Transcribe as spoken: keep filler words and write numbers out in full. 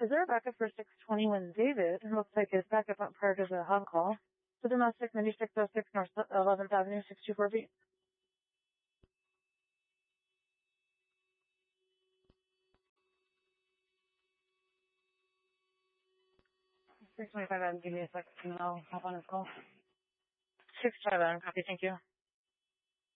Is there a backup for six twenty-one David? It looks like his backup went prior to the hog call. So domestic ninety-six oh six North eleventh Avenue, six two four feet. six twenty-five Adam, give me a second and I'll hop on his call. six five Adam, copy, thank you.